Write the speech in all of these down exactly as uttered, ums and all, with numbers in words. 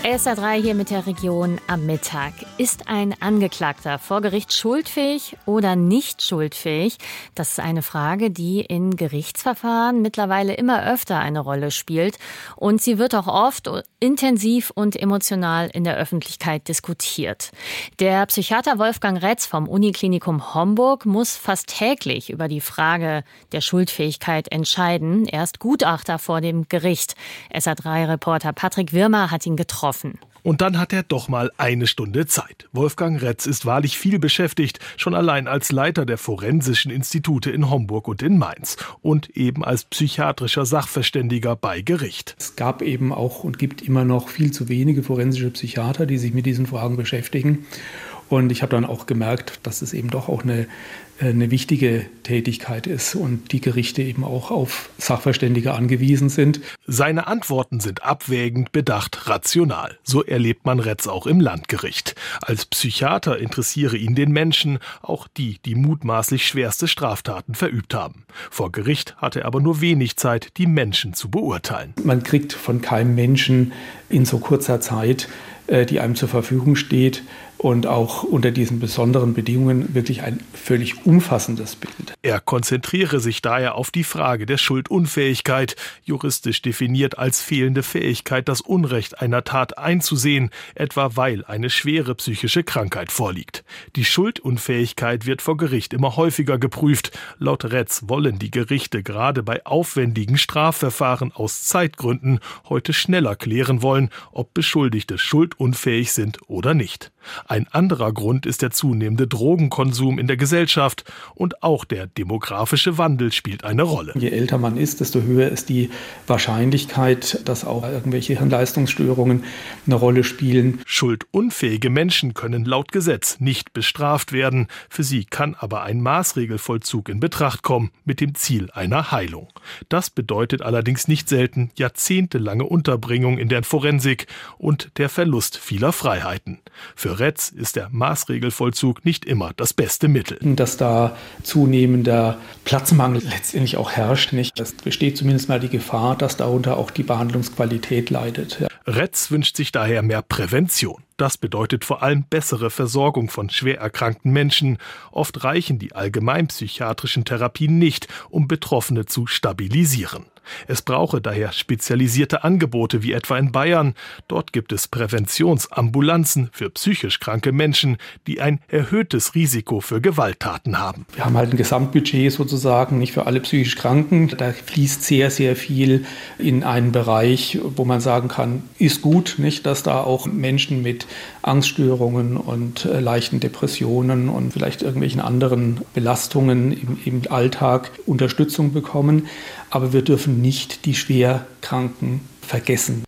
S R drei hier mit der Region am Mittag. Ist ein Angeklagter vor Gericht schuldfähig oder nicht schuldfähig? Das ist eine Frage, die in Gerichtsverfahren mittlerweile immer öfter eine Rolle spielt. Und sie wird auch oft intensiv und emotional in der Öffentlichkeit diskutiert. Der Psychiater Wolfgang Retz vom Uniklinikum Homburg muss fast täglich über die Frage der Schuldfähigkeit entscheiden. Er ist Gutachter vor dem Gericht. S R drei Reporter Patrick Wirmer hat ihn getroffen. Und dann hat er doch mal eine Stunde Zeit. Wolfgang Retz ist wahrlich viel beschäftigt, schon allein als Leiter der forensischen Institute in Homburg und in Mainz und eben als psychiatrischer Sachverständiger bei Gericht. Es gab eben auch und gibt immer noch viel zu wenige forensische Psychiater, die sich mit diesen Fragen beschäftigen. Und ich habe dann auch gemerkt, dass es eben doch auch eine, eine wichtige Tätigkeit ist und die Gerichte eben auch auf Sachverständige angewiesen sind. Seine Antworten sind abwägend, bedacht, rational. So erlebt man Retz auch im Landgericht. Als Psychiater interessiere ihn den Menschen, auch die, die mutmaßlich schwerste Straftaten verübt haben. Vor Gericht hatte er aber nur wenig Zeit, die Menschen zu beurteilen. Man kriegt von keinem Menschen in so kurzer Zeit, die einem zur Verfügung steht, und auch unter diesen besonderen Bedingungen wirklich ein völlig umfassendes Bild. Er konzentriere sich daher auf die Frage der Schuldunfähigkeit, juristisch definiert als fehlende Fähigkeit, das Unrecht einer Tat einzusehen, etwa weil eine schwere psychische Krankheit vorliegt. Die Schuldunfähigkeit wird vor Gericht immer häufiger geprüft. Laut Retz wollen die Gerichte gerade bei aufwendigen Strafverfahren aus Zeitgründen heute schneller klären wollen, ob Beschuldigte schuldunfähig sind oder nicht. Ein anderer Grund ist der zunehmende Drogenkonsum in der Gesellschaft und auch der demografische Wandel spielt eine Rolle. Je älter man ist, desto höher ist die Wahrscheinlichkeit, dass auch irgendwelche Hirnleistungsstörungen eine Rolle spielen. Schuldunfähige Menschen können laut Gesetz nicht bestraft werden. Für sie kann aber ein Maßregelvollzug in Betracht kommen mit dem Ziel einer Heilung. Das bedeutet allerdings nicht selten jahrzehntelange Unterbringung in der Forensik und der Verlust vieler Freiheiten. Für Retz ist der Maßregelvollzug nicht immer das beste Mittel. Dass da zunehmender Platzmangel letztendlich auch herrscht, nicht? Es besteht zumindest mal die Gefahr, dass darunter auch die Behandlungsqualität leidet. Ja. Retz wünscht sich daher mehr Prävention. Das bedeutet vor allem bessere Versorgung von schwer erkrankten Menschen. Oft reichen die allgemeinpsychiatrischen Therapien nicht, um Betroffene zu stabilisieren. Es brauche daher spezialisierte Angebote wie etwa in Bayern. Dort gibt es Präventionsambulanzen für psychisch kranke Menschen, die ein erhöhtes Risiko für Gewalttaten haben. Wir haben halt ein Gesamtbudget sozusagen, nicht für alle psychisch Kranken. Da fließt sehr, sehr viel in einen Bereich, wo man sagen kann, ist gut, nicht, dass da auch Menschen mit Angststörungen und äh, leichten Depressionen und vielleicht irgendwelchen anderen Belastungen im, im Alltag Unterstützung bekommen. Aber wir dürfen nicht die Schwerkranken vergessen.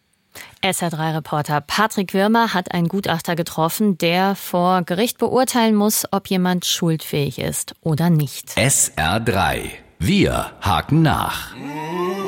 S R drei Reporter Patrick Wirmer hat einen Gutachter getroffen, der vor Gericht beurteilen muss, ob jemand schuldfähig ist oder nicht. S R drei. Wir haken nach.